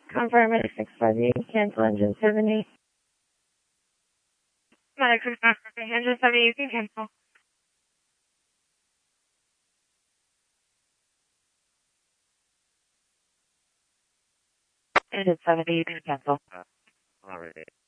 Confirm at 658, cancel engine 70. Medic 658, engine 70, you can cancel. Engine 70, you can cancel. Alright.